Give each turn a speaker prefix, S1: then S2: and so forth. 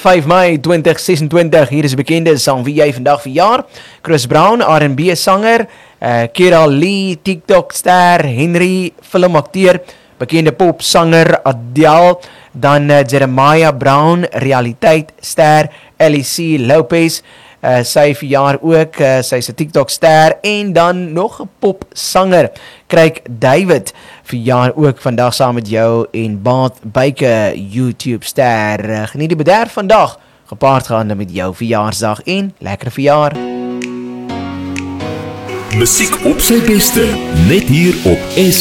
S1: 5 Mei 2026, hier is 'n bekende saam wie jy vandag verjaar. Chris Brown, R&B sanger, Kira Lee, TikTok ster, Henry, filmakteur, bekende pop sanger Adele, dan Jeremiah Brown, realiteit ster, LEC Lopez, sy verjaar ook, sy is 'n TikTok ster, en dan nog 'n pop sanger, Craig David, verjaar ook vandag saam met jou, en Baat Baker, YouTube ster. Geniet die bederf vandag, gepaard gaande met jou verjaarsdag, en lekker verjaar.
S2: Musiek op sy beste, net hier op